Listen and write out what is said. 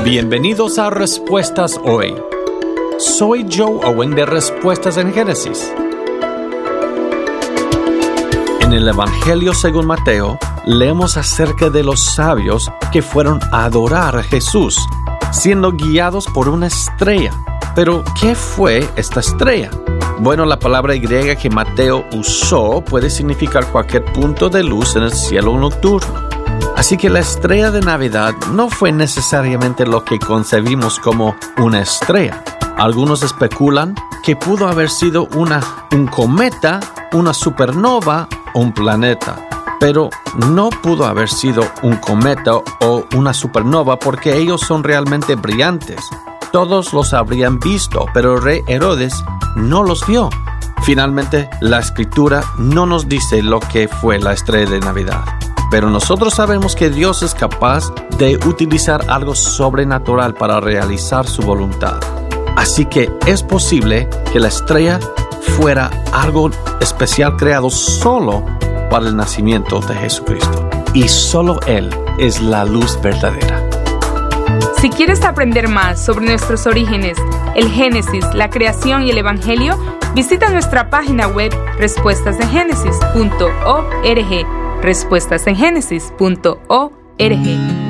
Bienvenidos a Respuestas Hoy. Soy Joe Owen de Respuestas en Génesis. En el Evangelio según Mateo, leemos acerca de los sabios que fueron a adorar a Jesús, siendo guiados por una estrella. Pero, ¿qué fue esta estrella? Bueno, la palabra griega que Mateo usó puede significar cualquier punto de luz en el cielo nocturno. Así que la estrella de Navidad no fue necesariamente lo que concebimos como una estrella. Algunos especulan que pudo haber sido un cometa, una supernova o un planeta. Pero no pudo haber sido un cometa o una supernova porque ellos son realmente brillantes. Todos los habrían visto, pero el rey Herodes no los vio. Finalmente, la Escritura no nos dice lo que fue la estrella de Navidad. Pero nosotros sabemos que Dios es capaz de utilizar algo sobrenatural para realizar su voluntad. Así que es posible que la estrella fuera algo especial creado solo para el nacimiento de Jesucristo. Y solo Él es la luz verdadera. Si quieres aprender más sobre nuestros orígenes, el Génesis, la creación y el Evangelio, visita nuestra página web respuestasengenesis.org. respuestasengenesis.org.